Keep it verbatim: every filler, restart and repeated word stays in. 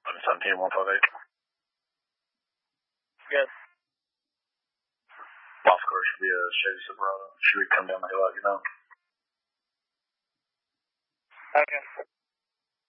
seventeen, one five eight. Good. Boss car should be a Chevy Silverado. Should we come down the hill, you know? Okay.